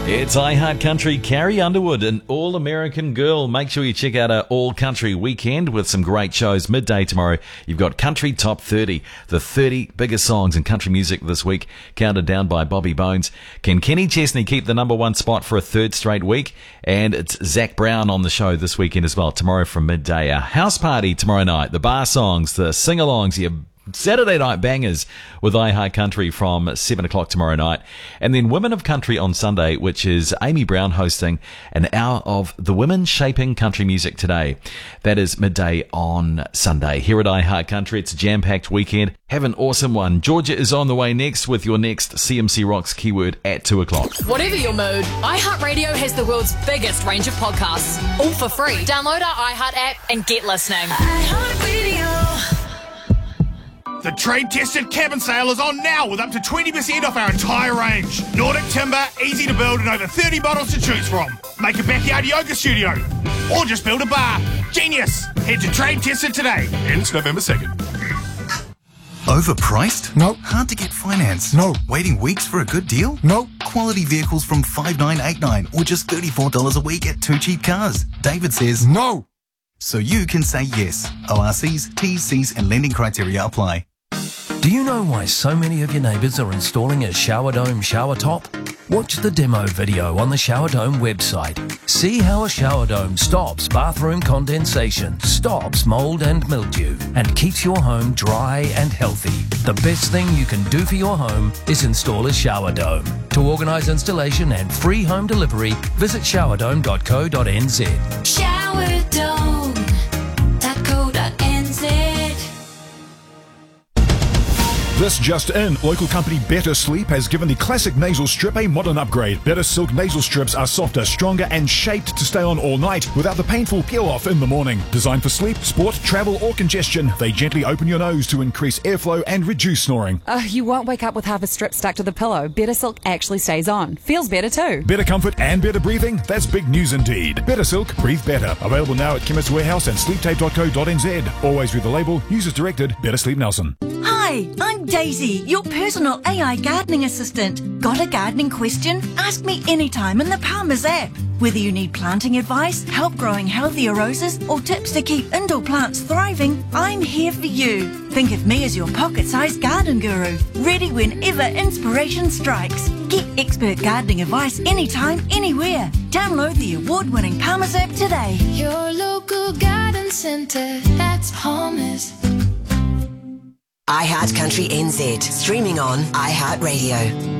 It's iHeart Country, Carrie Underwood, an all-American girl. Make sure you check out our all-country weekend with some great shows. Midday tomorrow, you've got Country Top 30, the 30 biggest songs in country music this week, counted down by Bobby Bones. Can Kenny Chesney keep the number one spot for a third straight week? And it's Zach Brown on the show this weekend as well, tomorrow from midday. A house party tomorrow night, the bar songs, the sing-alongs, your Saturday night bangers with iHeart Country from 7 o'clock tomorrow night. And then Women of Country on Sunday, which is Amy Brown hosting an hour of the women shaping country music today. That is midday on Sunday. Here at iHeart Country, it's a jam-packed weekend. Have an awesome one. Georgia is on the way next with your next CMC Rocks keyword at 2 o'clock. Whatever your mood, iHeartRadio has the world's biggest range of podcasts, all for free. Download our iHeart app and get listening. iHeartRadio. The trade-tested cabin sale is on now with up to 20% off our entire range. Nordic timber, easy to build and over 30 models to choose from. Make a backyard yoga studio or just build a bar. Genius! Head to Trade Tested today. Ends November 2nd. Overpriced? No. Hard to get finance? No. Waiting weeks for a good deal? No. Quality vehicles from $5,989 or just $34 a week at Two Cheap Cars. David says No. so you can say yes. ORCs, T's, C's and lending criteria apply. Do you know why so many of your neighbours are installing a Shower Dome shower top? Watch the demo video on the Shower Dome website. See how a shower dome stops bathroom condensation, stops mould and mildew, and keeps your home dry and healthy. The best thing you can do for your home is install a shower dome. To organise installation and free home delivery, visit showerdome.co.nz. Showerdome.co.nz. This just in, local company Better Sleep has given the classic nasal strip a modern upgrade. Better Silk nasal strips are softer, stronger and shaped to stay on all night without the painful peel-off in the morning. Designed for sleep, sport, travel or congestion, they gently open your nose to increase airflow and reduce snoring. You won't wake up with half a strip stuck to the pillow. Better Silk actually stays on. Feels better too. Better comfort and better breathing? That's big news indeed. Better Silk, breathe better. Available now at Chemist Warehouse and sleeptape.co.nz. Always read the label. Users directed. Better Sleep Nelson. Hi, I'm Daisy, your personal AI gardening assistant. Got a gardening question? Ask me anytime in the Palmer's app. Whether you need planting advice, help growing healthier roses, or tips to keep indoor plants thriving, I'm here for you. Think of me as your pocket-sized garden guru, ready whenever inspiration strikes. Get expert gardening advice anytime, anywhere. Download the award-winning Palmer's app today. Your local garden centre, that's Palmer's. iHeart Country NZ, streaming on iHeartRadio.